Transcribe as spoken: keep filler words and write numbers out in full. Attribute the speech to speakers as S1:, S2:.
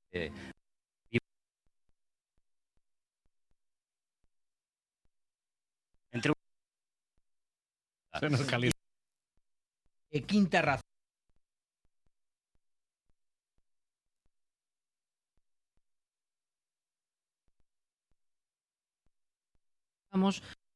S1: Eh, y entre
S2: Se nos calienta.
S3: Eh, quinta razón. Vamos